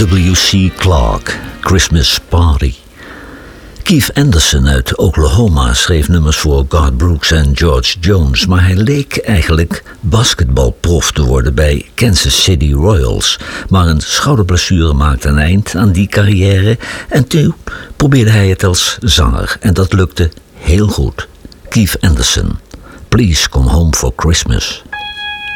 W.C. Clark, Christmas Party. Keith Anderson uit Oklahoma schreef nummers voor Garth Brooks en George Jones, maar hij leek eigenlijk basketbalprof te worden bij Kansas City Royals. Maar een schouderblessure maakte een eind aan die carrière en toen probeerde hij het als zanger en dat lukte heel goed. Keith Anderson, Please Come Home for Christmas.